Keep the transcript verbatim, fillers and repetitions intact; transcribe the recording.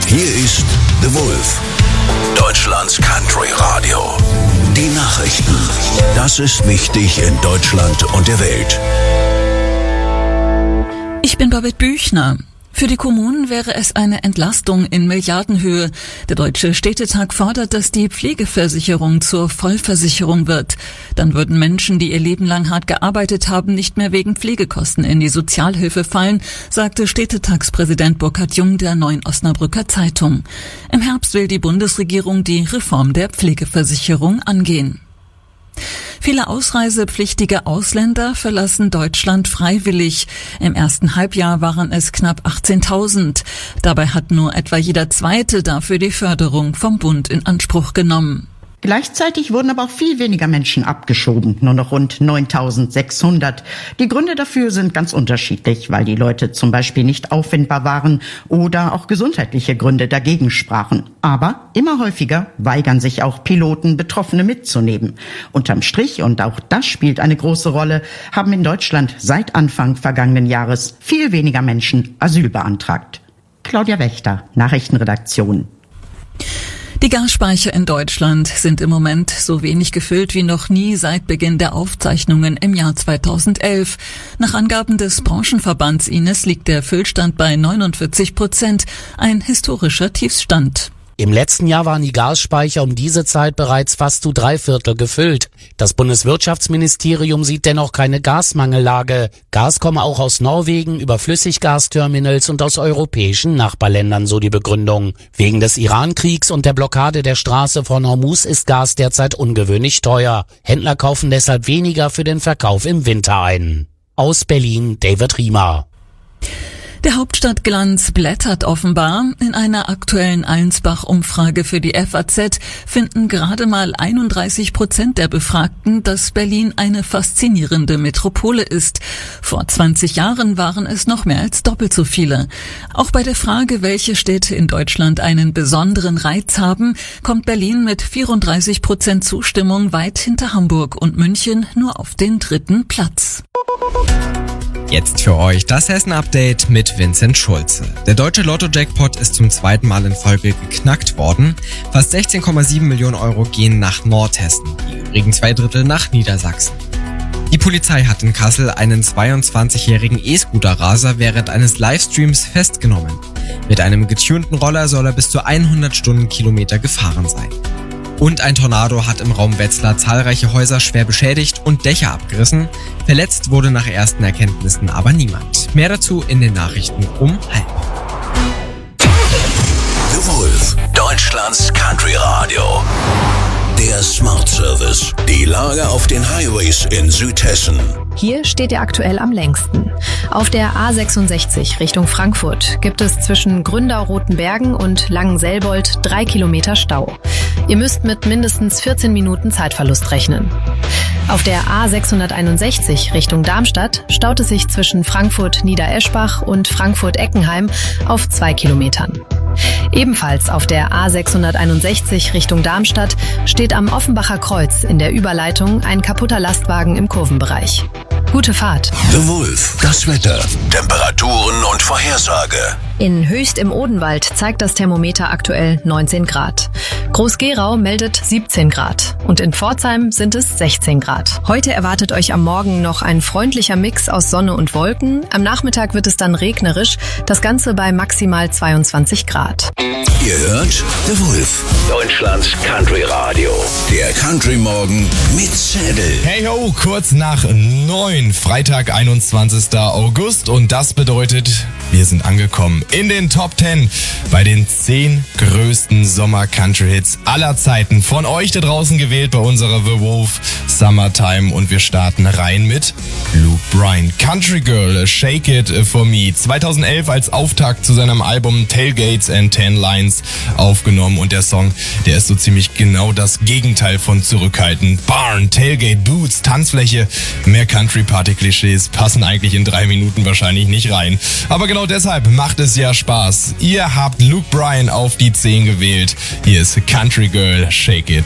Hier ist The Wolf, Deutschlands Country Radio. Die Nachrichten. Das ist wichtig in Deutschland und der Welt. Ich bin Babette Büchner. Für die Kommunen wäre es eine Entlastung in Milliardenhöhe. Der Deutsche Städtetag fordert, dass die Pflegeversicherung zur Vollversicherung wird. Dann würden Menschen, die ihr Leben lang hart gearbeitet haben, nicht mehr wegen Pflegekosten in die Sozialhilfe fallen, sagte Städtetagspräsident Burkhard Jung der Neuen Osnabrücker Zeitung. Im Herbst will die Bundesregierung die Reform der Pflegeversicherung angehen. Viele ausreisepflichtige Ausländer verlassen Deutschland freiwillig. Im ersten Halbjahr waren es knapp achtzehntausend. Dabei hat nur etwa jeder Zweite dafür die Förderung vom Bund in Anspruch genommen. Gleichzeitig wurden aber auch viel weniger Menschen abgeschoben, nur noch rund neuntausendsechshundert. Die Gründe dafür sind ganz unterschiedlich, weil die Leute zum Beispiel nicht auffindbar waren oder auch gesundheitliche Gründe dagegen sprachen. Aber immer häufiger weigern sich auch Piloten, Betroffene mitzunehmen. Unterm Strich, und auch das spielt eine große Rolle, haben in Deutschland seit Anfang vergangenen Jahres viel weniger Menschen Asyl beantragt. Claudia Wächter, Nachrichtenredaktion. Die Gasspeicher in Deutschland sind im Moment so wenig gefüllt wie noch nie seit Beginn der Aufzeichnungen im Jahr zweitausendelf. Nach Angaben des Branchenverbands I N E S liegt der Füllstand bei neunundvierzig Prozent, ein historischer Tiefstand. Im letzten Jahr waren die Gasspeicher um diese Zeit bereits fast zu drei Viertel gefüllt. Das Bundeswirtschaftsministerium sieht dennoch keine Gasmangellage. Gas komme auch aus Norwegen über Flüssiggasterminals und aus europäischen Nachbarländern, so die Begründung. Wegen des Iran-Kriegs und der Blockade der Straße von Hormuz ist Gas derzeit ungewöhnlich teuer. Händler kaufen deshalb weniger für den Verkauf im Winter ein. Aus Berlin, David Riemer. Der Hauptstadtglanz blättert offenbar. In einer aktuellen Allensbach-Umfrage für die F A Z finden gerade mal einunddreißig Prozent der Befragten, dass Berlin eine faszinierende Metropole ist. Vor zwanzig Jahren waren es noch mehr als doppelt so viele. Auch bei der Frage, welche Städte in Deutschland einen besonderen Reiz haben, kommt Berlin mit vierunddreißig Prozent Zustimmung weit hinter Hamburg und München nur auf den dritten Platz. Jetzt für euch das Hessen-Update mit Vincent Schulze. Der deutsche Lotto-Jackpot ist zum zweiten Mal in Folge geknackt worden. Fast sechzehn Komma sieben Millionen Euro gehen nach Nordhessen, die übrigen zwei Drittel nach Niedersachsen. Die Polizei hat in Kassel einen zweiundzwanzigjährigen E-Scooter-Raser während eines Livestreams festgenommen. Mit einem getunten Roller soll er bis zu hundert Stundenkilometer gefahren sein. Und ein Tornado hat im Raum Wetzlar zahlreiche Häuser schwer beschädigt und Dächer abgerissen. Verletzt wurde nach ersten Erkenntnissen aber niemand. Mehr dazu in den Nachrichten um halb. The Wolf, Deutschlands Country Radio. Der Smart Service. Die Lage auf den Highways in Südhessen. Hier steht ihr aktuell am längsten. Auf der A sechsundsechzig Richtung Frankfurt gibt es zwischen Gründau-Rotenbergen und Langenselbold drei Kilometer Stau. Ihr müsst mit mindestens vierzehn Minuten Zeitverlust rechnen. Auf der A sechshunderteinundsechzig Richtung Darmstadt staut es sich zwischen Frankfurt-Niedereschbach und Frankfurt-Eckenheim auf zwei Kilometern. Ebenfalls auf der A sechshunderteinundsechzig Richtung Darmstadt steht am Offenbacher Kreuz in der Überleitung ein kaputter Lastwagen im Kurvenbereich. Gute Fahrt. The Wolf, das Wetter, Temperaturen und Vorhersage. In Höchst im Odenwald zeigt das Thermometer aktuell neunzehn Grad. Groß-Gerau meldet siebzehn Grad und in Pforzheim sind es sechzehn Grad. Heute erwartet euch am Morgen noch ein freundlicher Mix aus Sonne und Wolken. Am Nachmittag wird es dann regnerisch, das Ganze bei maximal zweiundzwanzig Grad. Ihr hört The Wolf, Deutschlands Country Radio. Der Country Morgen mit Zettel. Hey ho, kurz nach neun, Freitag, einundzwanzigsten August und das bedeutet, wir sind angekommen in den Top zehn bei den zehn größten Sommer-Country-Hits aller Zeiten. Von euch da draußen gewählt bei unserer The Wolf Summertime und wir starten rein mit Luke Bryan, Country Girl, Shake It For Me. zweitausendelf als Auftakt zu seinem Album Tailgates and Ten Lines aufgenommen und der Song, der ist so ziemlich genau das Gegenteil von zurückhaltend. Barn, Tailgate, Boots, Tanzfläche, mehr Country-Party-Klischees passen eigentlich in drei Minuten wahrscheinlich nicht rein. Aber genau deshalb macht es ja Spaß. Ihr habt Luke Bryan auf die zehn gewählt. Hier ist Country Girl, Shake It